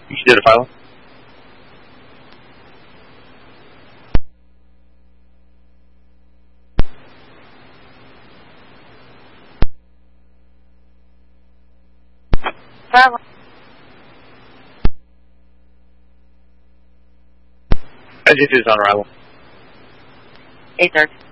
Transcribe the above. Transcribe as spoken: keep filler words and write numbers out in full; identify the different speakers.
Speaker 1: You did a file?
Speaker 2: Bravo.
Speaker 1: S J two is on arrival.
Speaker 2: eight thirty.